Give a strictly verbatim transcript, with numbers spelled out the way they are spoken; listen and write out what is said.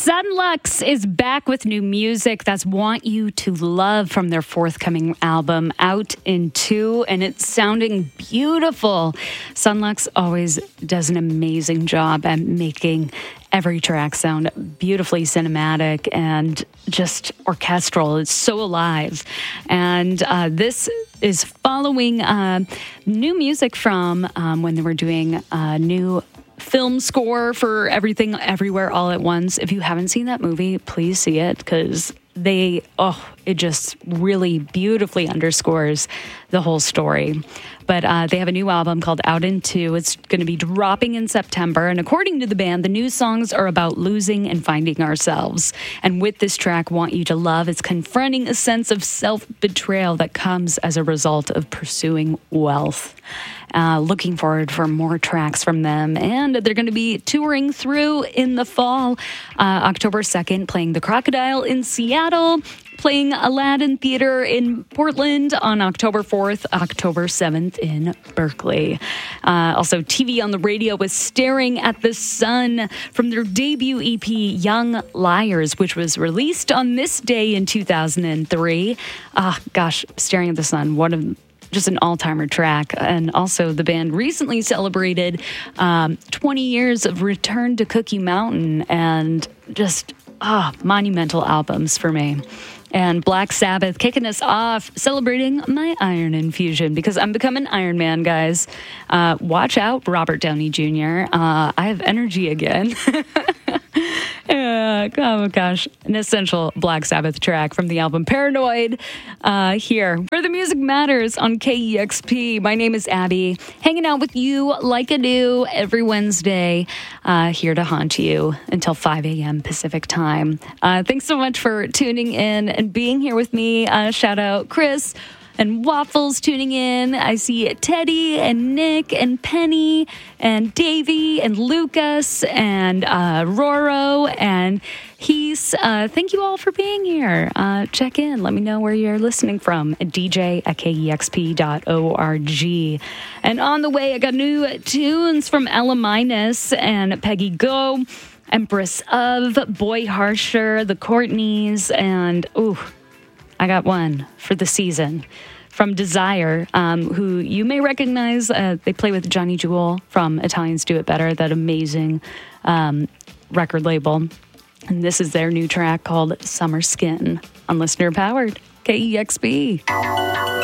Sunlux is back with new music. That's Want You to Love from their forthcoming album, Out in Two, and it's sounding beautiful. Sunlux always does an amazing job at making every track sound beautifully cinematic and just orchestral. It's so alive. And uh, this is following uh, new music from um, when they were doing a new film score for Everything Everywhere All at Once. If you haven't seen that movie, please see it, because they, oh, it just really beautifully underscores the whole story. But uh, they have a new album called Out in Two. It's going to be dropping in September. And according to the band, the new songs are about losing and finding ourselves. And with this track, Want You to Love, it's confronting a sense of self-betrayal that comes as a result of pursuing wealth. Uh, looking forward for more tracks from them. And they're going to be touring through in the fall. Uh, October second, playing the Crocodile in Seattle, playing Aladdin Theater in Portland on October fourth, October seventh in Berkeley. Uh, also, T V on the radio was Staring at the Sun from their debut E P, Young Liars, which was released on this day in two thousand three. Ah, gosh, Staring at the Sun, what a just an all-timer track. And also the band recently celebrated um, twenty years of Return to Cookie Mountain, and just ah, monumental albums for me. And Black Sabbath kicking us off, celebrating my Iron Infusion, because I'm becoming Iron Man, guys. Uh, watch out, Robert Downey Junior Uh, I have energy again. Uh, oh gosh, an essential Black Sabbath track from the album Paranoid uh, here, where the music matters on K E X P. My name is Abby, hanging out with you like I do every Wednesday, uh, here to haunt you until five a.m. Pacific time. Uh, thanks so much for tuning in and being here with me. Uh, shout out Chris and Waffles tuning in. I see Teddy and Nick and Penny and Davey and Lucas and uh, Roro and Heath. Uh, thank you all for being here. Uh, check in. Let me know where you're listening from. D J at K E X P dot org. And on the way, I got new tunes from Ella Minus and Peggy Go, Empress of, Boy Harsher, the Courtneys, and ooh, I got one for the season from Desire, um, who you may recognize. Uh, they play with Johnny Jewel from Italians Do It Better, that amazing um, record label. And this is their new track called Summer Skin on Listener Powered K E X P.